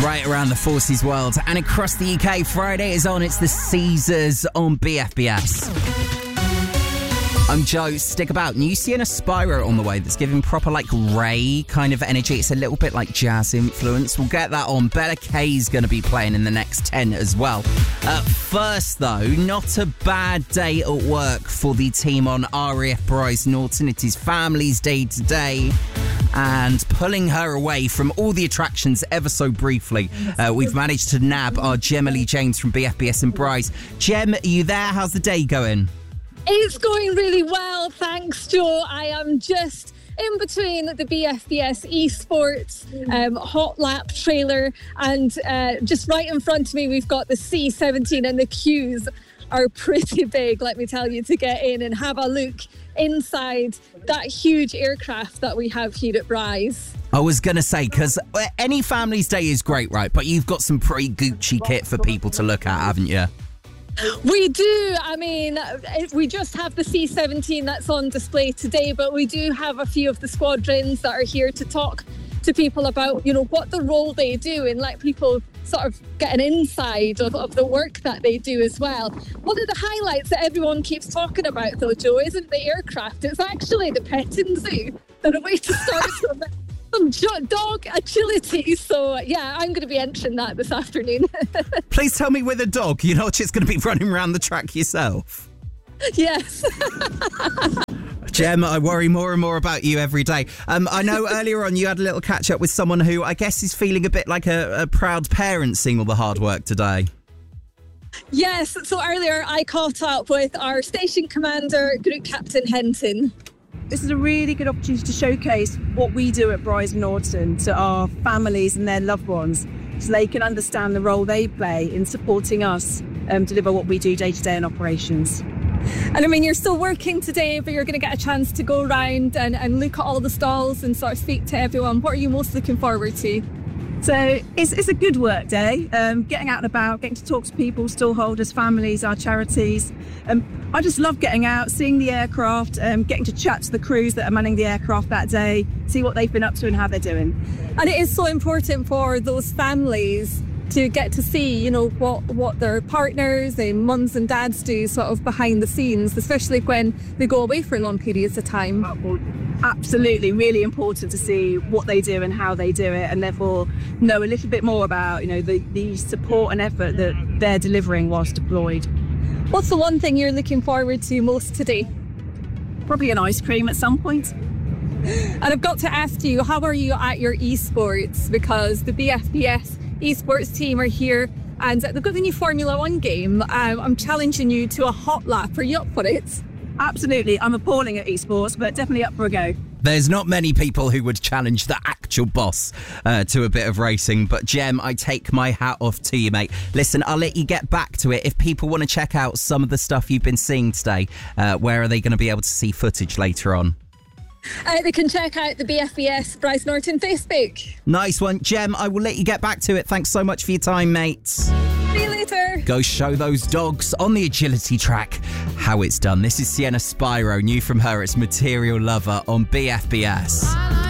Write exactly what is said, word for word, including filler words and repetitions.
right around the forces world and across the U K. Friday is on. It's the Caesars on B F B S. I'm Joe. Stick about. New Sienna Spyro on the way that's giving proper, like, Ray kind of energy. It's a little bit like jazz influence. We'll get that on. Bella K's going to be playing in the next ten as well. Uh, first, though, not a bad day at work for the team on R A F Bryce Norton. It is Family's Day today. And pulling her away from all the attractions ever so briefly, uh, we've managed to nab our Gemma Lee James from B F B S and Bryce. Gem, are you there? How's the day going? It's going really well, thanks, Joe. I am just in between the B F B S eSports um, hot lap trailer, and uh, just right in front of me we've got the C seventeen, and the queues are pretty big, let me tell you, to get in and have a look inside that huge aircraft that we have here at Bryce. I was going to say, because any Family's Day is great, right? But you've got some pretty Gucci kit for people to look at, haven't you? We do. I mean, we just have the C seventeen that's on display today, but we do have a few of the squadrons that are here to talk to people about, you know, what the role they do and let people sort of get an inside of, of the work that they do as well. One of the highlights that everyone keeps talking about, though, Joe, isn't the aircraft. It's actually the petting zoo. They're a way to start some, some jo- dog agility. So, yeah, I'm going to be entering that this afternoon. Please tell me with a dog, you're not just going to be running around the track yourself. Yes. Gem, I worry more and more about you every day. Um, I know earlier on you had a little catch up with someone who I guess is feeling a bit like a, a proud parent seeing all the hard work today. Yes, so earlier I caught up with our station commander, Group Captain Henton. This is a really good opportunity to showcase what we do at Bryce Norton to our families and their loved ones, so they can understand the role they play in supporting us um, deliver what we do day to day in operations. And I mean, you're still working today, but you're going to get a chance to go around and, and look at all the stalls and sort of speak to everyone. What are you most looking forward to? So it's, it's a good work day, um, getting out and about, getting to talk to people, stallholders, families, our charities. Um, I just love getting out, seeing the aircraft, um, getting to chat to the crews that are manning the aircraft that day, see what they've been up to and how they're doing. And it is so important for those families to get to see, you know, what, what their partners and mums and dads do sort of behind the scenes, especially when they go away for long periods of time. Absolutely, really important to see what they do and how they do it, and therefore know a little bit more about, you know, the, the support and effort that they're delivering whilst deployed. What's the one thing you're looking forward to most today? Probably an ice cream at some point. And I've got to ask you, how are you at your esports? Because the B F B S esports team are here and they've got the new Formula One game. Um, I'm challenging you to a hot lap. Are you up for it? Absolutely. I'm appalling at esports, but definitely up for a go. There's not many people who would challenge the actual boss uh, to a bit of racing, but Gem, I take my hat off to you, mate. Listen, I'll let you get back to it. If people want to check out some of the stuff you've been seeing today, uh, where are they going to be able to see footage later on? Uh, they can check out the B F B S Bryce Norton Facebook. Nice one. Gem, I will let you get back to it. Thanks so much for your time, mate. See you later. Go show those dogs on the agility track how it's done. This is Sienna Spyro. New from her, it's Material Lover on B F B S.